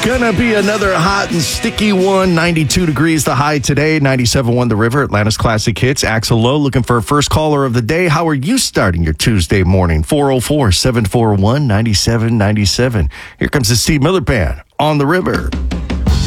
Gonna be another hot and sticky one. 92 degrees the high today. 97.1 The River. Atlanta's Classic Hits. Axel Lowe looking for a first caller of the day. How are you starting your Tuesday morning? 404-741-9797. Here comes the Steve Miller Band on The River.